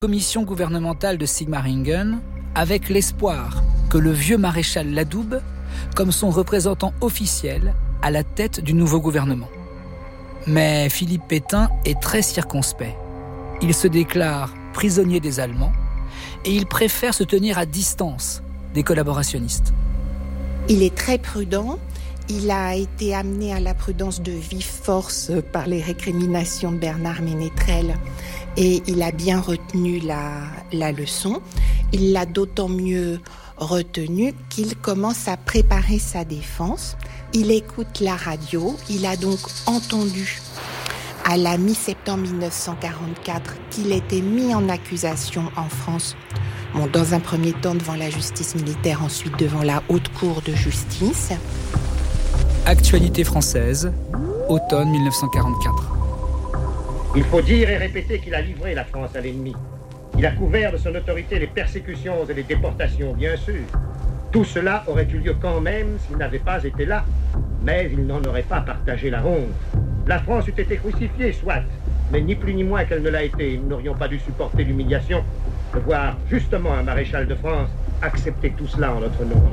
Commission gouvernementale de Sigmaringen avec l'espoir que le vieux maréchal l'adoube comme son représentant officiel à la tête du nouveau gouvernement. Mais Philippe Pétain est très circonspect. Il se déclare prisonnier des Allemands et il préfère se tenir à distance des collaborationnistes. Il est très prudent. Il a été amené à la prudence de vive force par les récriminations de Bernard Ménétrel et il a bien retenu la leçon. Il l'a d'autant mieux retenu qu'il commence à préparer sa défense. Il écoute la radio. Il a donc entendu à la mi-septembre 1944 qu'il était mis en accusation en France. Bon, dans un premier temps devant la justice militaire, ensuite devant la haute cour de justice. Actualité française, automne 1944. Il faut dire et répéter qu'il a livré la France à l'ennemi. Il a couvert de son autorité les persécutions et les déportations, bien sûr. Tout cela aurait eu lieu quand même s'il n'avait pas été là. Mais il n'en aurait pas partagé la honte. La France eût été crucifiée, soit, mais ni plus ni moins qu'elle ne l'a été. Nous n'aurions pas dû supporter l'humiliation de voir justement un maréchal de France accepter tout cela en notre nom.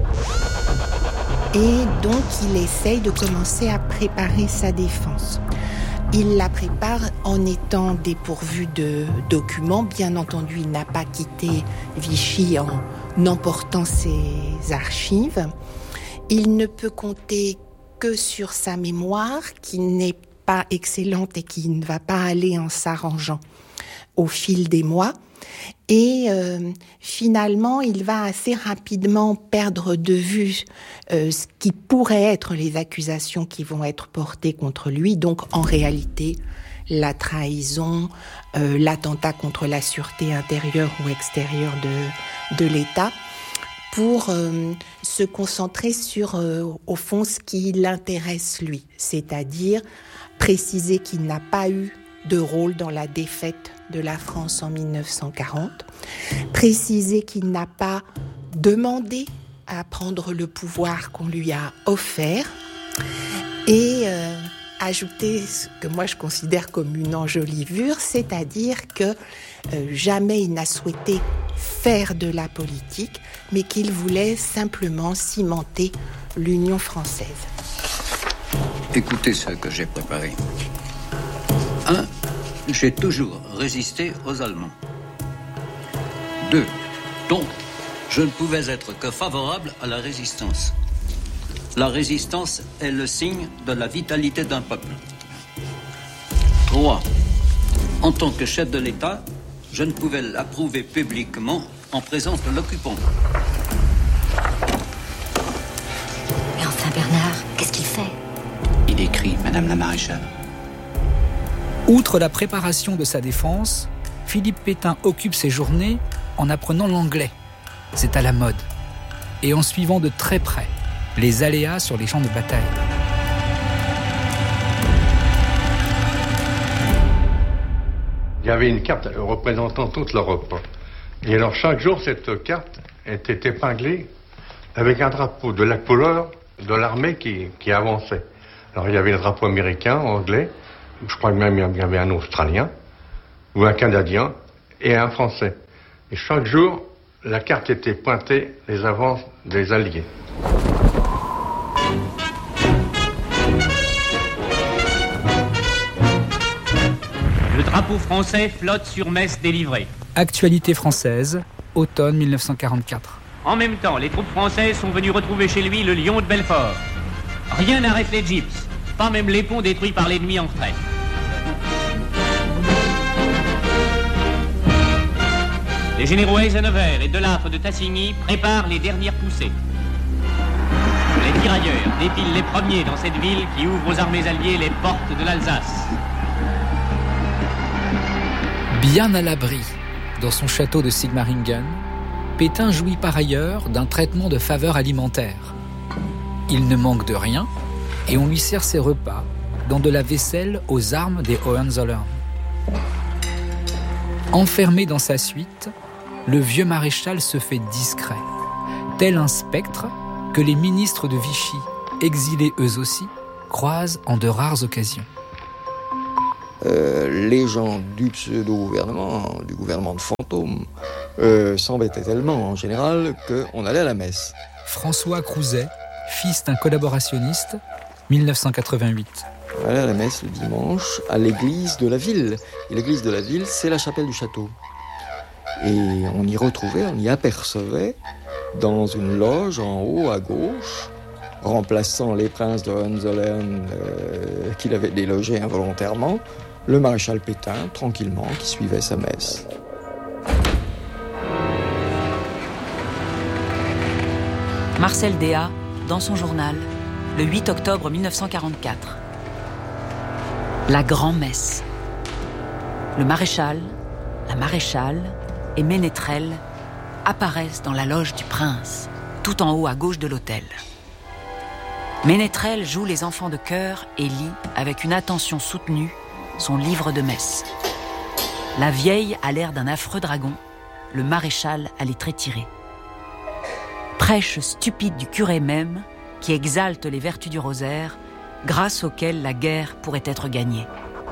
Et donc, il essaye de commencer à préparer sa défense. Il la prépare en étant dépourvu de documents. Bien entendu, il n'a pas quitté Vichy en emportant ses archives. Il ne peut compter que sur sa mémoire, qui n'est pas excellente et qui ne va pas aller en s'arrangeant au fil des mois. Et finalement, il va assez rapidement perdre de vue ce qui pourrait être les accusations qui vont être portées contre lui. Donc, en réalité, la trahison, l'attentat contre la sûreté intérieure ou extérieure de l'État, pour se concentrer sur, au fond, ce qui l'intéresse lui, c'est-à-dire préciser qu'il n'a pas eu de rôle dans la défaite de la France en 1940, préciser qu'il n'a pas demandé à prendre le pouvoir qu'on lui a offert et ajouter ce que moi je considère comme une enjolivure, c'est-à-dire que jamais il n'a souhaité faire de la politique, mais qu'il voulait simplement cimenter l'Union française. Écoutez ce que j'ai préparé. 1. J'ai toujours résisté aux Allemands. 2. Donc, je ne pouvais être que favorable à la résistance. La résistance est le signe de la vitalité d'un peuple. 3. En tant que chef de l'État, je ne pouvais l'approuver publiquement en présence de l'occupant. Mais enfin, Bernard, qu'est-ce qu'il fait ? Il écrit, Madame la Maréchale. Outre la préparation de sa défense, Philippe Pétain occupe ses journées en apprenant l'anglais. C'est à la mode. Et en suivant de très près les aléas sur les champs de bataille. Il y avait une carte représentant toute l'Europe. Et alors chaque jour, cette carte était épinglée avec un drapeau de la couleur de l'armée qui avançait. Alors il y avait le drapeau américain, anglais, je crois que même il y avait un Australien, ou un Canadien, et un Français. Et chaque jour, la carte était pointée les avances des Alliés. Le drapeau français flotte sur Metz délivré. Actualité française, automne 1944. En même temps, les troupes françaises sont venues retrouver chez lui le lion de Belfort. Rien n'arrête les jeeps, pas même les ponts détruits par l'ennemi en fret. Les généraux Eisenhower et Delattre de Tassigny préparent les dernières poussées. Les tirailleurs défilent les premiers dans cette ville qui ouvre aux armées alliées les portes de l'Alsace. Bien à l'abri, dans son château de Sigmaringen, Pétain jouit par ailleurs d'un traitement de faveur alimentaire. Il ne manque de rien et on lui sert ses repas dans de la vaisselle aux armes des Hohenzollern. Enfermé dans sa suite, le vieux maréchal se fait discret, tel un spectre que les ministres de Vichy, exilés eux aussi, croisent en de rares occasions. les gens du pseudo-gouvernement, du gouvernement de fantôme, s'embêtaient tellement en général qu'on allait à la messe. François Crouzet, fils d'un collaborationniste, 1988. On allait à la messe le dimanche à l'église de la ville. Et l'église de la ville, c'est la chapelle du château. Et on y apercevait dans une loge en haut à gauche, remplaçant les princes de Hohenzollern qu'il avait délogés involontairement, le maréchal Pétain, tranquillement, qui suivait sa messe. Marcel Déat, dans son journal, le 8 octobre 1944. La grand-messe. Le maréchal, la maréchale et Ménétrel apparaissent dans la loge du prince, tout en haut à gauche de l'autel. Ménétrel joue les enfants de chœur et lit, avec une attention soutenue, son livre de messe. La vieille a l'air d'un affreux dragon, le maréchal a les traits tirés. Prêche stupide du curé même, qui exalte les vertus du rosaire, grâce auquel la guerre pourrait être gagnée.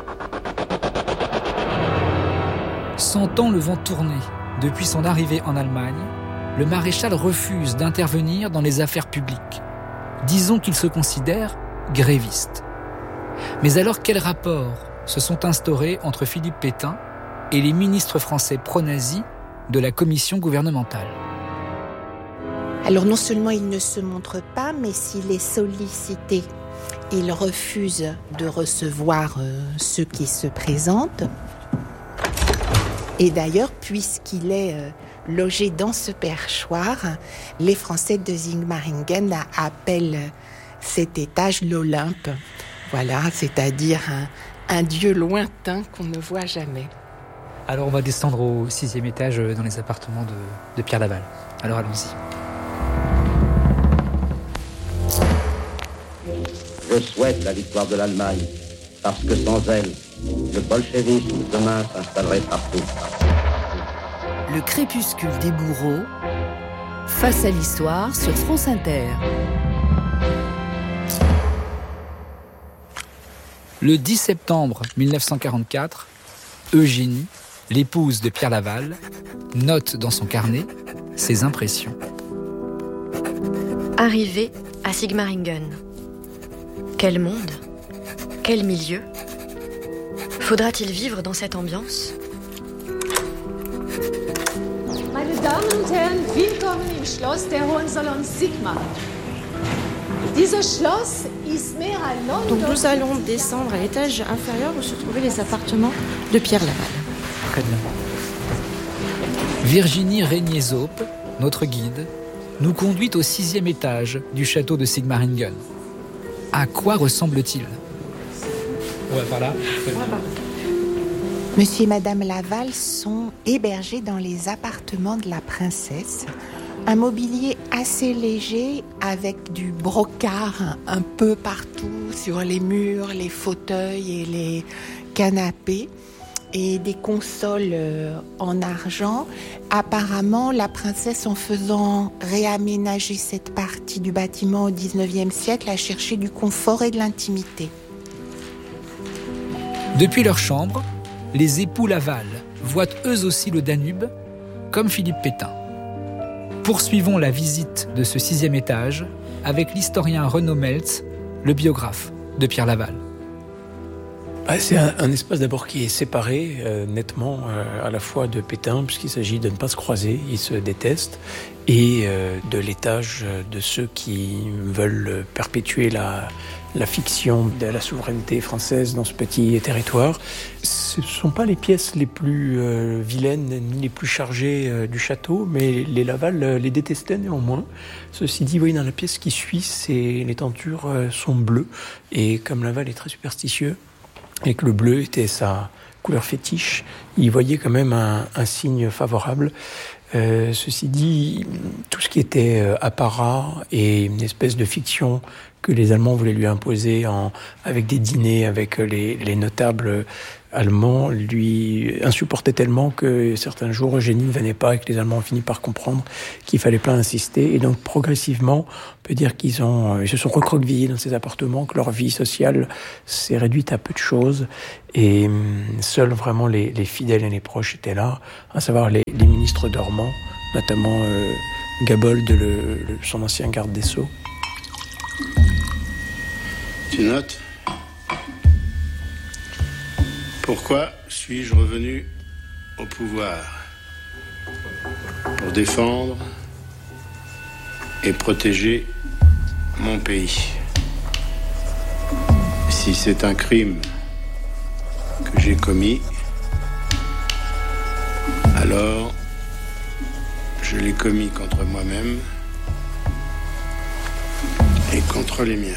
Sentant le vent tourner depuis son arrivée en Allemagne, le maréchal refuse d'intervenir dans les affaires publiques. Disons qu'il se considère gréviste. Mais alors quels rapports se sont instaurés entre Philippe Pétain et les ministres français pro-nazis de la commission gouvernementale? Alors non seulement il ne se montre pas, mais s'il est sollicité, il refuse de recevoir ceux qui se présentent. Et d'ailleurs, puisqu'il est logé dans ce perchoir, les Français de Sigmaringen appellent cet étage l'Olympe. Voilà, c'est-à-dire un dieu lointain qu'on ne voit jamais. Alors on va descendre au 6e étage dans les appartements de Pierre Laval. Alors allons-y. Je souhaite la victoire de l'Allemagne, parce que sans elle, le bolchevisme demain s'installerait partout. Le crépuscule des bourreaux, face à l'histoire sur France Inter. Le 10 septembre 1944, Eugénie, l'épouse de Pierre Laval, note dans son carnet ses impressions. Arrivée à Sigmaringen. Quel monde? Quel milieu? Faudra-t-il vivre dans cette ambiance? Meine Damen und Herren, willkommen im Schloss der Hohenzollern-Sigmaringen. Dieses Schloss ist mehr als 9. Donc nous allons descendre à l'étage inférieur où se trouvaient les appartements de Pierre Laval. Très bien. Virginie Régnier-Zaupe, notre guide, nous conduit au 6e étage du château de Sigmaringen. À quoi ressemble-t-il? Ouais, par là. Monsieur et Madame Laval sont hébergés dans les appartements de la princesse. Un mobilier assez léger avec du brocart un peu partout sur les murs, les fauteuils et les canapés et des consoles en argent. Apparemment, la princesse, en faisant réaménager cette partie du bâtiment au XIXe siècle, a cherché du confort et de l'intimité. Depuis leur chambre, les époux Laval voient eux aussi le Danube, comme Philippe Pétain. Poursuivons la visite de ce 6e étage avec l'historien Renaud Meltz, le biographe de Pierre Laval. C'est un espace d'abord qui est séparé nettement à la fois de Pétain, puisqu'il s'agit de ne pas se croiser, ils se détestent, et de l'étage de ceux qui veulent perpétuer la fiction de la souveraineté française dans ce petit territoire. Ce ne sont pas les pièces les plus vilaines ni les plus chargées du château, mais les Laval les détestaient néanmoins. Ceci dit, dans la pièce qui suit, les tentures sont bleues, et comme Laval est très superstitieux, et que le bleu était sa couleur fétiche, il voyait quand même un signe favorable. Ceci dit, tout ce qui était apparat et une espèce de fiction que les Allemands voulaient lui imposer avec des dîners avec les notables allemands lui insupportaient tellement que certains jours, Eugénie ne venait pas et que les Allemands ont fini par comprendre qu'il fallait pas insister. Et donc, progressivement, on peut dire qu'ils se sont recroquevillés dans ces appartements, que leur vie sociale s'est réduite à peu de choses. Et seuls vraiment les fidèles et les proches étaient là, à savoir les ministres dormants, notamment Gabold, son ancien garde des Sceaux. Tu notes ? Pourquoi suis-je revenu au pouvoir ? Pour défendre et protéger mon pays. Si c'est un crime que j'ai commis, alors je l'ai commis contre moi-même et contre les miens.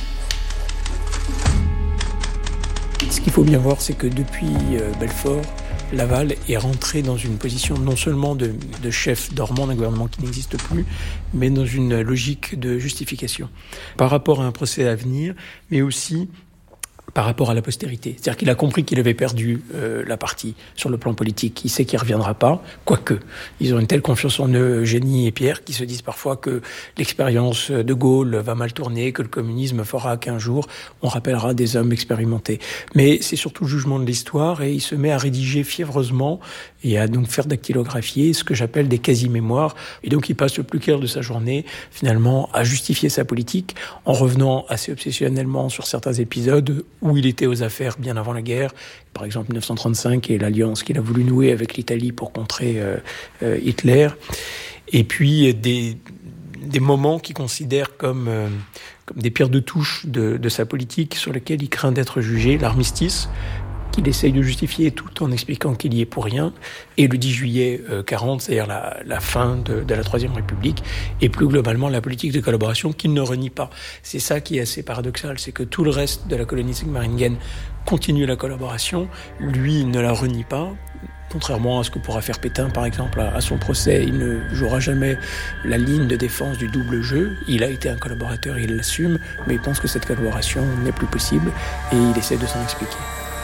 Ce qu'il faut bien voir, c'est que depuis Belfort, Laval est rentré dans une position non seulement de chef dormant d'un gouvernement qui n'existe plus, mais dans une logique de justification par rapport à un procès à venir, mais aussi par rapport à la postérité. C'est-à-dire qu'il a compris qu'il avait perdu la partie sur le plan politique. Il sait qu'il ne reviendra pas, quoique. Ils ont une telle confiance en eux, Eugénie et Pierre, qui se disent parfois que l'expérience de Gaulle va mal tourner, que le communisme fera qu'un jour, on rappellera des hommes expérimentés. Mais c'est surtout le jugement de l'histoire, et il se met à rédiger fiévreusement et à donc faire dactylographier ce que j'appelle des quasi-mémoires. Et donc il passe le plus clair de sa journée, finalement, à justifier sa politique, en revenant assez obsessionnellement sur certains épisodes où il était aux affaires bien avant la guerre, par exemple 1935 et l'alliance qu'il a voulu nouer avec l'Italie pour contrer Hitler, et puis des moments qu'il considère comme des pierres de touche de sa politique sur lesquelles il craint d'être jugé, l'armistice, qu'il essaye de justifier tout en expliquant qu'il y est pour rien, et le 10 juillet 40, c'est-à-dire la fin de la Troisième République, et plus globalement la politique de collaboration qu'il ne renie pas. C'est ça qui est assez paradoxal, c'est que tout le reste de la colonie Sigmaringen continue la collaboration, lui ne la renie pas, contrairement à ce que pourra faire Pétain, par exemple, à son procès. Il ne jouera jamais la ligne de défense du double jeu. Il a été un collaborateur, il l'assume, mais il pense que cette collaboration n'est plus possible, et il essaie de s'en expliquer.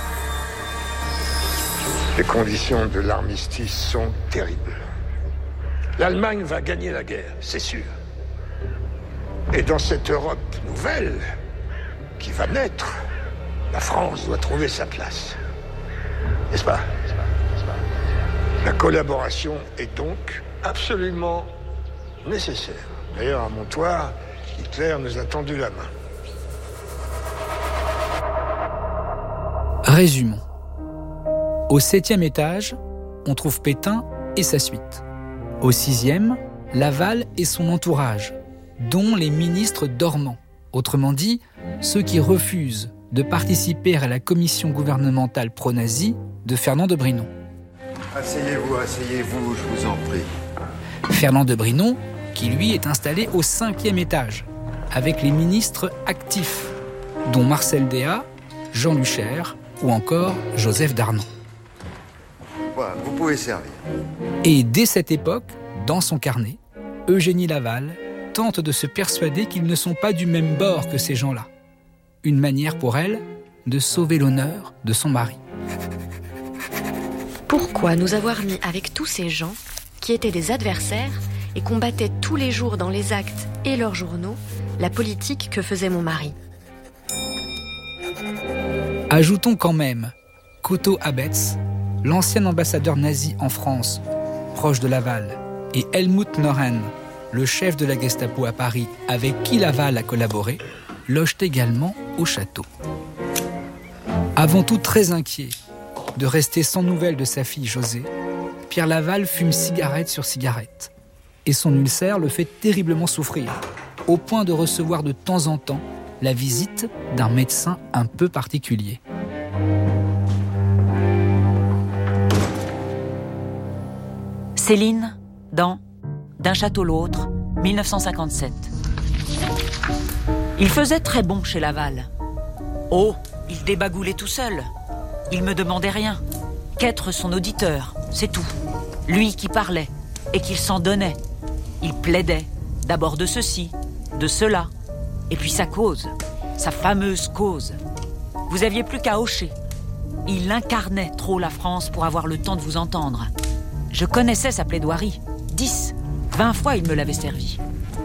Les conditions de l'armistice sont terribles. L'Allemagne va gagner la guerre, c'est sûr. Et dans cette Europe nouvelle qui va naître, la France doit trouver sa place. N'est-ce pas ? La collaboration est donc absolument nécessaire. D'ailleurs, à Montoire, Hitler nous a tendu la main. Résumons. Au 7e étage, on trouve Pétain et sa suite. Au 6e, Laval et son entourage, dont les ministres dormants. Autrement dit, ceux qui refusent de participer à la commission gouvernementale pro-nazie de Fernand de Brinon. Asseyez-vous, je vous en prie. Fernand de Brinon, qui lui est installé au 5e étage, avec les ministres actifs, dont Marcel Déat, Jean Lucher ou encore Joseph Darnan. Voilà, vous pouvez servir. Et dès cette époque, dans son carnet, Eugénie Laval tente de se persuader qu'ils ne sont pas du même bord que ces gens-là. Une manière pour elle de sauver l'honneur de son mari. Pourquoi nous avoir mis avec tous ces gens qui étaient des adversaires et combattaient tous les jours dans les actes et leurs journaux la politique que faisait mon mari ? Ajoutons quand même qu'Otto Abetz, l'ancien ambassadeur nazi en France, proche de Laval, et Helmut Noren, le chef de la Gestapo à Paris, avec qui Laval a collaboré, logent également au château. Avant tout très inquiet de rester sans nouvelles de sa fille Josée, Pierre Laval fume cigarette sur cigarette. Et son ulcère le fait terriblement souffrir, au point de recevoir de temps en temps la visite d'un médecin un peu particulier. Céline, dans D'un château l'autre, 1957. Il faisait très bon chez Laval. Oh, il débagoulait tout seul. Il me demandait rien. Qu'être son auditeur, c'est tout. Lui qui parlait, et qu'il s'en donnait. Il plaidait, d'abord de ceci, de cela, et puis sa cause, sa fameuse cause. Vous aviez plus qu'à hocher. Il incarnait trop la France pour avoir le temps de vous entendre. Je connaissais sa plaidoirie. 10, 20 fois il me l'avait servi.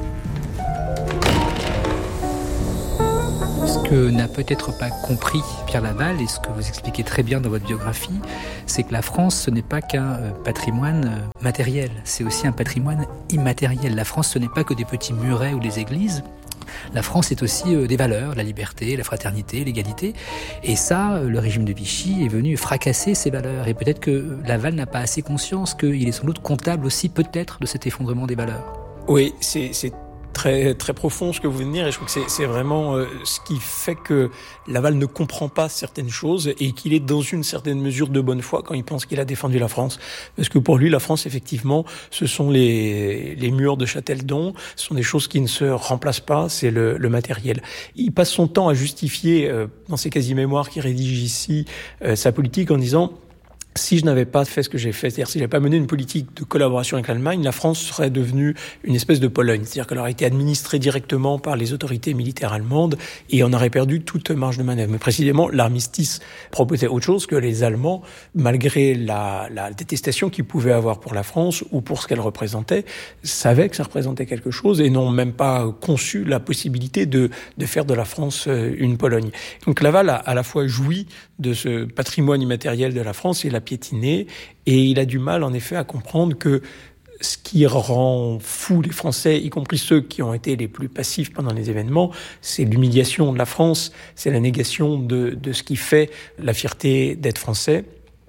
Ce que n'a peut-être pas compris Pierre Laval, et ce que vous expliquez très bien dans votre biographie, c'est que la France, ce n'est pas qu'un patrimoine matériel, c'est aussi un patrimoine immatériel. La France, ce n'est pas que des petits murets ou des églises. La France est aussi des valeurs, la liberté, la fraternité, l'égalité. Et ça, le régime de Vichy est venu fracasser ces valeurs. Et peut-être que Laval n'a pas assez conscience qu'il est sans doute comptable aussi peut-être de cet effondrement des valeurs. Oui, c'est très, très profond ce que vous venez de dire, et je trouve que c'est vraiment ce qui fait que Laval ne comprend pas certaines choses et qu'il est dans une certaine mesure de bonne foi quand il pense qu'il a défendu la France. Parce que pour lui, la France, effectivement, ce sont les murs de Châteldon, ce sont des choses qui ne se remplacent pas, c'est le matériel. Il passe son temps à justifier, dans ses quasi-mémoires qu'il rédige ici, sa politique en disant... Si je n'avais pas fait ce que j'ai fait, c'est-à-dire si j'avais pas mené une politique de collaboration avec l'Allemagne, la France serait devenue une espèce de Pologne. C'est-à-dire qu'elle aurait été administrée directement par les autorités militaires allemandes et on aurait perdu toute marge de manœuvre. Mais précisément, l'armistice proposait autre chose que les Allemands, malgré la détestation qu'ils pouvaient avoir pour la France ou pour ce qu'elle représentait, savaient que ça représentait quelque chose et n'ont même pas conçu la possibilité de faire de la France une Pologne. Donc Laval a à la fois joui de ce patrimoine immatériel de la France et l'a piétiné, et il a du mal en effet à comprendre que ce qui rend fou les Français, y compris ceux qui ont été les plus passifs pendant les événements, c'est l'humiliation de la France, c'est la négation de ce qui fait la fierté d'être français.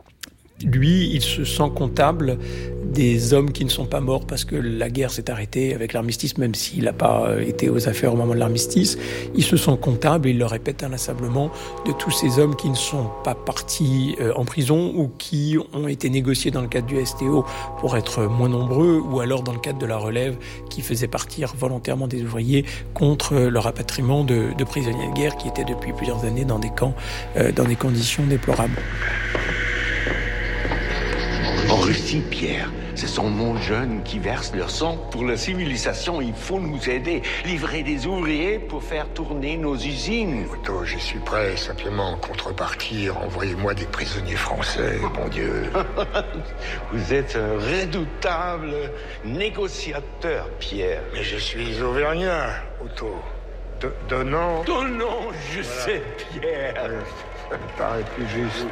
Lui, il se sent comptable des hommes qui ne sont pas morts parce que la guerre s'est arrêtée avec l'armistice, même s'il n'a pas été aux affaires au moment de l'armistice. Il se sent comptable et il le répète inlassablement de tous ces hommes qui ne sont pas partis en prison ou qui ont été négociés dans le cadre du STO pour être moins nombreux, ou alors dans le cadre de la relève qui faisait partir volontairement des ouvriers contre le rapatriement de prisonniers de guerre qui étaient depuis plusieurs années dans des camps, dans des conditions déplorables. En Russie, Pierre, ce sont nos jeunes qui versent leur sang pour la civilisation. Il faut nous aider, livrer des ouvriers pour faire tourner nos usines. Otto, je suis prêt. Simplement, en contrepartie, envoyez-moi des prisonniers français, bon Dieu. Vous êtes un redoutable négociateur, Pierre. Mais je suis auvergnat, Otto. Donnant, je sais, Pierre. Ça me paraît plus juste.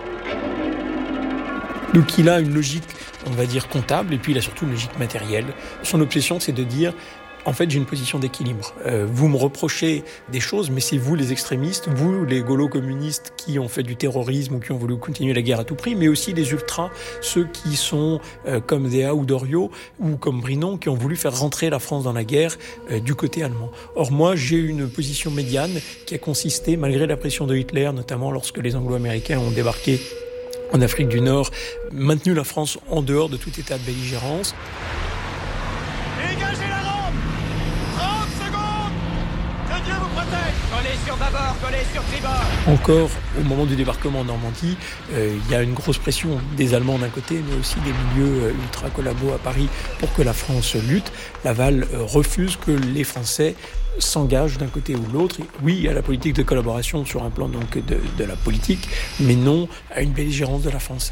Donc il a une logique, on va dire, comptable, et puis il a surtout une logique matérielle. Son obsession, c'est de dire, en fait, j'ai une position d'équilibre. Vous me reprochez des choses, mais c'est vous, les extrémistes, vous, les gaulo-communistes qui ont fait du terrorisme ou qui ont voulu continuer la guerre à tout prix, mais aussi les ultras, ceux qui sont comme Déa ou Doriot, ou comme Brinon, qui ont voulu faire rentrer la France dans la guerre du côté allemand. Or, moi, j'ai une position médiane qui a consisté, malgré la pression de Hitler, notamment lorsque les Anglo-Américains ont débarqué en Afrique du Nord, maintenu la France en dehors de tout état de belligérance. Dégagez la rampe ! 30 secondes ! Que Dieu vous protège ! Collez sur bâbord, collez sur tribord ! Encore, au moment du débarquement en Normandie, il y a une grosse pression des Allemands d'un côté, mais aussi des milieux ultra-collabos à Paris pour que la France lutte. Laval refuse que les Français s'engagent d'un côté ou l'autre. Oui, à la politique de collaboration sur un plan donc de la politique, mais non à une belligérance de la France.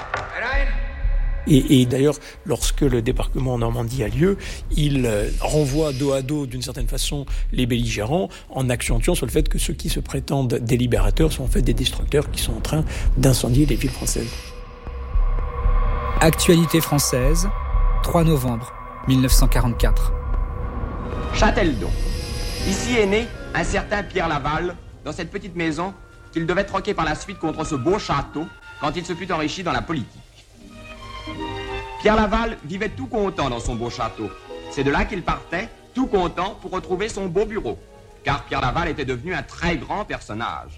Et d'ailleurs, lorsque le débarquement en Normandie a lieu, il renvoie dos à dos, d'une certaine façon, les belligérants, en accentuant sur le fait que ceux qui se prétendent des libérateurs sont en fait des destructeurs qui sont en train d'incendier les villes françaises. Actualité française, 3 novembre 1944. Châteldon. Ici est né un certain Pierre Laval, dans cette petite maison qu'il devait troquer par la suite contre ce beau château quand il se fut enrichi dans la politique. Pierre Laval vivait tout content dans son beau château. C'est de là qu'il partait, tout content, pour retrouver son beau bureau, car Pierre Laval était devenu un très grand personnage.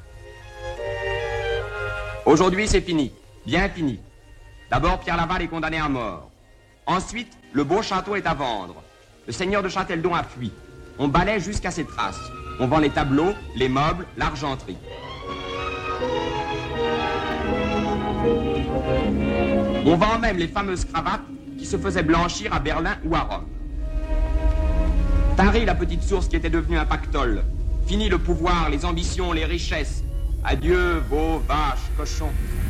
Aujourd'hui, c'est fini, bien fini. D'abord, Pierre Laval est condamné à mort. Ensuite, le beau château est à vendre. Le seigneur de Châteldon a fui. On balaie jusqu'à ses traces. On vend les tableaux, les meubles, l'argenterie. On vend même les fameuses cravates qui se faisaient blanchir à Berlin ou à Rome. Tarie la petite source qui était devenue un pactole. Fini le pouvoir, les ambitions, les richesses. Adieu, veaux, vaches, cochons.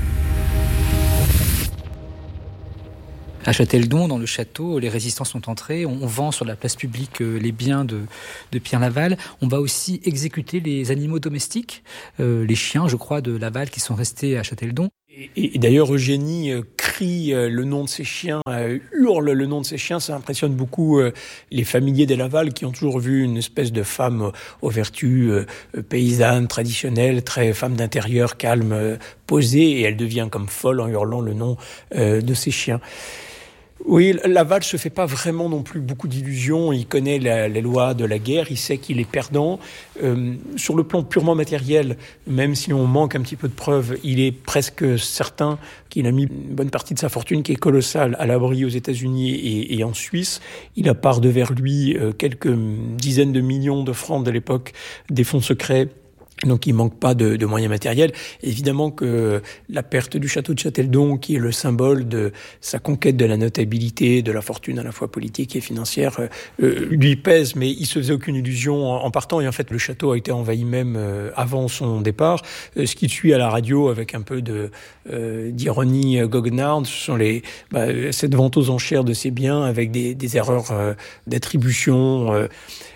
À Châteldon, dans le château, les résistants sont entrés. On vend sur la place publique les biens de Pierre Laval. On va aussi exécuter les animaux domestiques, les chiens, je crois, de Laval qui sont restés à Châteldon. Et d'ailleurs, Eugénie crie le nom de ses chiens, hurle le nom de ses chiens. Ça impressionne beaucoup les familiers des Laval qui ont toujours vu une espèce de femme aux vertus paysannes, traditionnelles, très femme d'intérieur, calme, posée. Et elle devient comme folle en hurlant le nom de ses chiens. Oui, Laval se fait pas vraiment non plus beaucoup d'illusions. Il connaît les lois de la guerre, il sait qu'il est perdant. Sur le plan purement matériel, même si on manque un petit peu de preuves, il est presque certain qu'il a mis une bonne partie de sa fortune, qui est colossale, à l'abri aux États-Unis et en Suisse. Il a part devers lui quelques dizaines de millions de francs de l'époque des fonds secrets. Donc il manque pas de moyens matériels. Évidemment que la perte du château de Châteldon, qui est le symbole de sa conquête de la notabilité, de la fortune à la fois politique et financière, lui pèse, mais il se faisait aucune illusion en partant. Et en fait, le château a été envahi même avant son départ. Ce qui suit à la radio avec un peu d'ironie goguenarde, ce sont cette vente aux enchères de ses biens avec des erreurs d'attribution.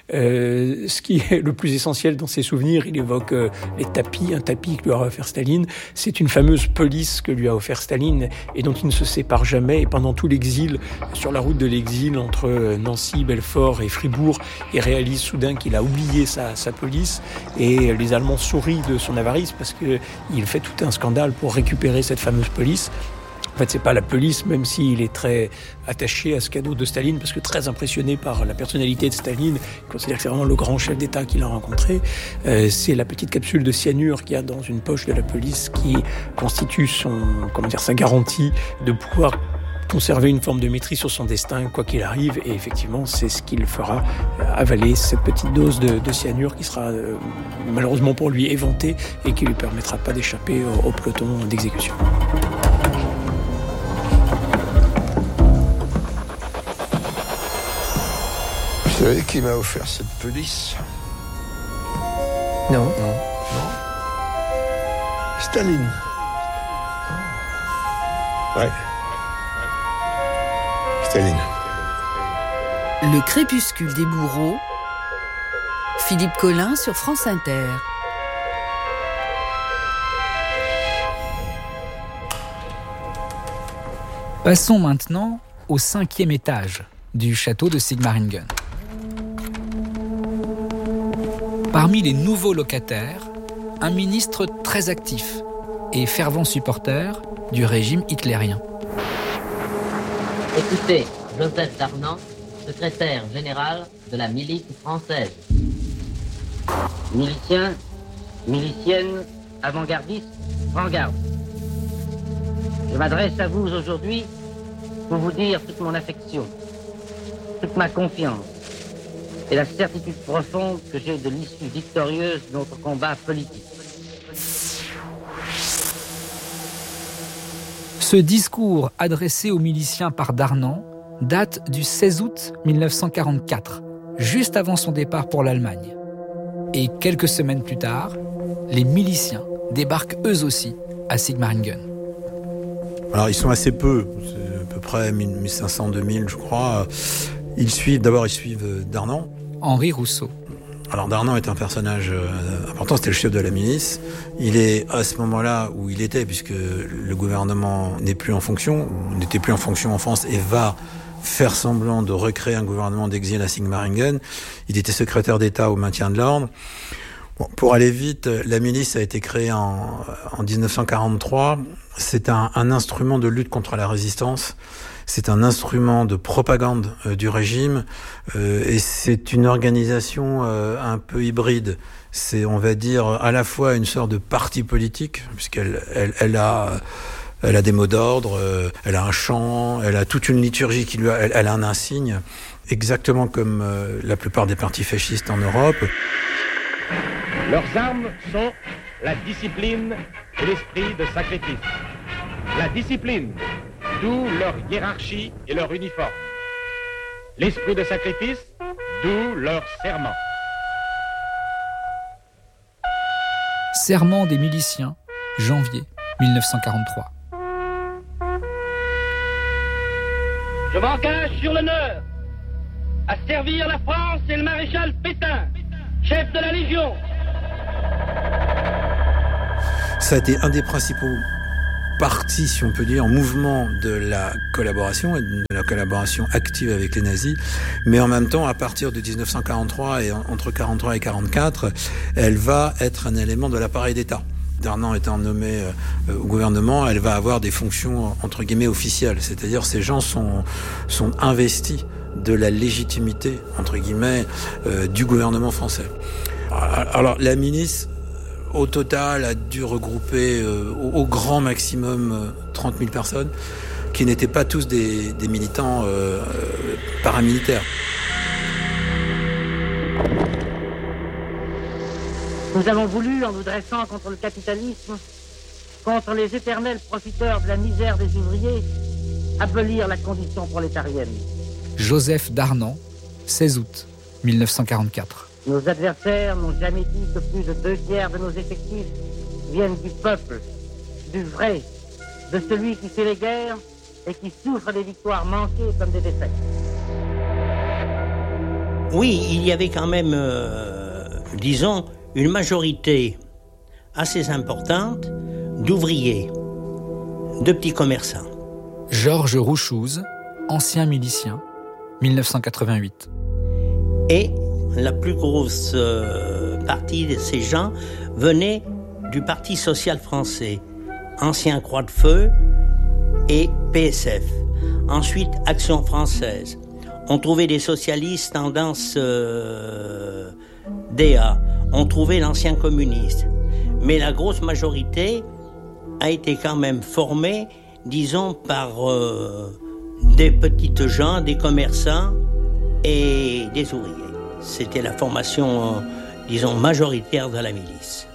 Ce qui est le plus essentiel dans ses souvenirs, il évoque un tapis que lui a offert Staline. C'est une fameuse police que lui a offert Staline et dont il ne se sépare jamais. Et pendant tout l'exil, sur la route de l'exil entre Nancy, Belfort et Fribourg, il réalise soudain qu'il a oublié sa police et les Allemands sourient de son avarice parce qu'il fait tout un scandale pour récupérer cette fameuse police. En fait, c'est pas la police, même s'il est très attaché à ce cadeau de Staline, parce que très impressionné par la personnalité de Staline, il considère que c'est vraiment le grand chef d'État qu'il a rencontré. C'est la petite capsule de cyanure qu'il y a dans une poche de la police qui constitue sa garantie de pouvoir conserver une forme de maîtrise sur son destin, quoi qu'il arrive. Et effectivement, c'est ce qu'il fera avaler cette petite dose de cyanure qui sera malheureusement pour lui éventée et qui lui permettra pas d'échapper au peloton d'exécution. Vous savez qui m'a offert cette police? Non. Staline. Ouais. Staline. Le crépuscule des bourreaux. Philippe Collin sur France Inter. Passons maintenant au 5e étage du château de Sigmaringen. Parmi les nouveaux locataires, un ministre très actif et fervent supporter du régime hitlérien. Écoutez, Joseph Darnan, secrétaire général de la milice française. Miliciens, miliciennes, avant-gardistes, prends garde. Je m'adresse à vous aujourd'hui pour vous dire toute mon affection, toute ma confiance et la certitude profonde que j'ai de l'issue victorieuse de notre combat politique. Ce discours adressé aux miliciens par Darnan date du 16 août 1944, juste avant son départ pour l'Allemagne. Et quelques semaines plus tard, les miliciens débarquent eux aussi à Sigmaringen. Alors ils sont assez peu, c'est à peu près 1500-2000 je crois. Ils suivent Darnan. Henri Rousseau. Alors Darnan est un personnage important, c'était le chef de la milice. Il est à ce moment-là où il était, puisque le gouvernement n'était plus en fonction en France et va faire semblant de recréer un gouvernement d'exil à Sigmaringen. Il était secrétaire d'État au maintien de l'ordre. Bon, pour aller vite, la milice a été créée en 1943. C'est un instrument de lutte contre la résistance. C'est un instrument de propagande du régime et c'est une organisation un peu hybride. C'est, on va dire, à la fois une sorte de parti politique, puisqu'elle a des mots d'ordre, elle a un chant, elle a toute une liturgie elle a un insigne, exactement comme la plupart des partis fascistes en Europe. Leurs armes sont la discipline et l'esprit de sacrifice. La discipline, d'où leur hiérarchie et leur uniforme. L'esprit de sacrifice, d'où leur serment. Serment des miliciens, janvier 1943. Je m'engage sur l'honneur à servir la France et le maréchal Pétain, chef de la Légion. Ça a été un des principaux partis, si on peut dire, mouvement de la collaboration, et de la collaboration active avec les nazis. Mais en même temps, à partir de 1943 et entre 43 et 44, elle va être un élément de l'appareil d'État. Darnan étant nommé au gouvernement, elle va avoir des fonctions entre guillemets officielles. C'est-à-dire ces gens sont investis de la légitimité entre guillemets du gouvernement français. Alors la milice, au total, a dû regrouper au grand maximum 30 000 personnes qui n'étaient pas tous des militants paramilitaires. Nous avons voulu, en nous dressant contre le capitalisme, contre les éternels profiteurs de la misère des ouvriers, abolir la condition prolétarienne. Joseph Darnan, 16 août 1944. Nos adversaires n'ont jamais dit que plus de 2/3 de nos effectifs viennent du peuple, du vrai, de celui qui fait les guerres et qui souffre des victoires manquées comme des défaites. Oui, il y avait quand même, disons, une majorité assez importante d'ouvriers, de petits commerçants. Georges Rouchouz, ancien milicien, 1988. Et la plus grosse partie de ces gens venaient du Parti social français, ancien Croix de Feu et PSF. Ensuite, Action française. On trouvait des socialistes tendance DA. On trouvait l'ancien communiste. Mais la grosse majorité a été quand même formée, disons, par des petites gens, des commerçants et des ouvriers. C'était la formation, disons, majoritaire de la milice.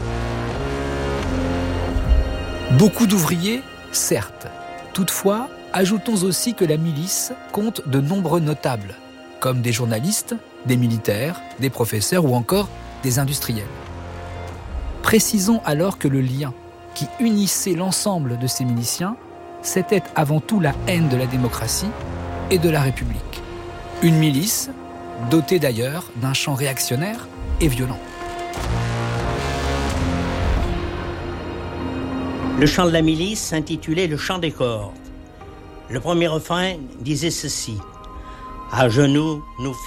Beaucoup d'ouvriers, certes. Toutefois, ajoutons aussi que la milice compte de nombreux notables, comme des journalistes, des militaires, des professeurs ou encore des industriels. Précisons alors que le lien qui unissait l'ensemble de ces miliciens, c'était avant tout la haine de la démocratie et de la République. Une milice dotée d'ailleurs d'un chant réactionnaire et violent. Le chant de la milice s'intitulait le chant des cordes. Le premier refrain disait ceci: à genoux, nous